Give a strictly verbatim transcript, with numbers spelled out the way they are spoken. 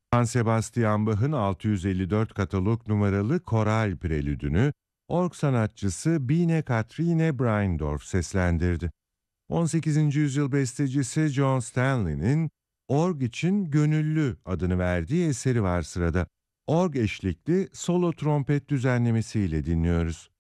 Johann Sebastian Bach'ın altı yüz elli dört katalog numaralı Koral Prelüdünü, org sanatçısı Biene Katrine Breindorf seslendirdi. on sekizinci yüzyıl bestecisi John Stanley'nin org için Gönüllü adını verdiği eseri var sırada. Org eşlikli solo trompet düzenlemesiyle dinliyoruz.